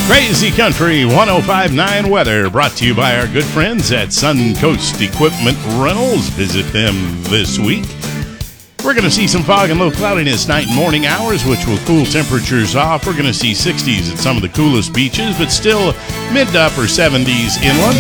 Crazy Country 1059 weather brought to you by our good friends at Suncoast Equipment Rentals. Visit them this week. We're going to see some fog and low cloudiness night and morning hours, which will cool temperatures off. We're going to see 60s at some of the coolest beaches, but still mid to upper 70s inland.